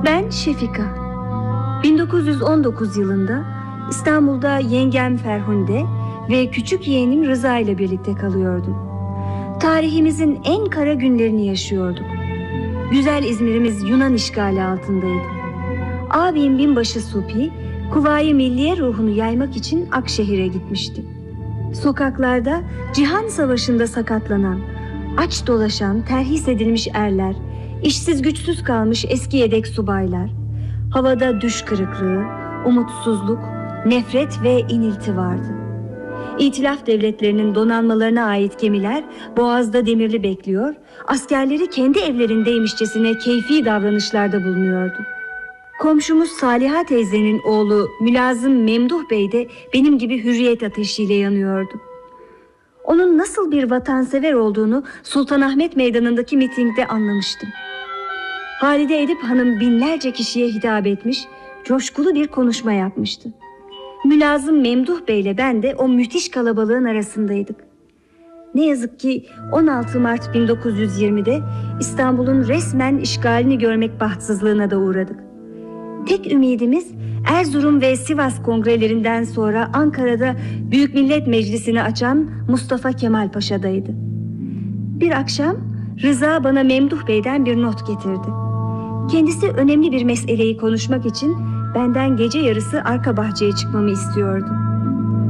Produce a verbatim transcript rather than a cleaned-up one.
Ben Şefika. bin dokuz yüz on dokuz yılında İstanbul'da yengem Ferhunde ve küçük yeğenim Rıza ile birlikte kalıyordum. Tarihimizin en kara günlerini yaşıyorduk. Güzel İzmir'imiz Yunan işgali altındaydı. Abim binbaşı Supi, Kuvayi Milliye ruhunu yaymak için Akşehir'e gitmişti. Sokaklarda Cihan Savaşı'nda sakatlanan, aç dolaşan, terhis edilmiş erler, işsiz güçsüz kalmış eski yedek subaylar, havada düş kırıklığı, umutsuzluk, nefret ve inilti vardı. İtilaf devletlerinin donanmalarına ait gemiler boğazda demirli bekliyor, askerleri kendi evlerindeymişçesine keyfi davranışlarda bulunuyordu. Komşumuz Saliha teyzenin oğlu Mülazım Memduh Bey de benim gibi hürriyet ateşiyle yanıyordu. Onun nasıl bir vatansever olduğunu Sultanahmet Meydanı'ndaki mitingde anlamıştım. Halide Edip Hanım binlerce kişiye hitap etmiş, coşkulu bir konuşma yapmıştı. Mülazım Memduh Bey ile ben de o müthiş kalabalığın arasındaydık. Ne yazık ki on altı Mart bin dokuz yüz yirmide İstanbul'un resmen işgalini görmek bahtsızlığına da uğradık. Tek ümidimiz Erzurum ve Sivas kongrelerinden sonra Ankara'da Büyük Millet Meclisi'ni açan Mustafa Kemal Paşa'daydı. Bir akşam Rıza bana Memduh Bey'den bir not getirdi. Kendisi önemli bir meseleyi konuşmak için benden gece yarısı arka bahçeye çıkmamı istiyordu.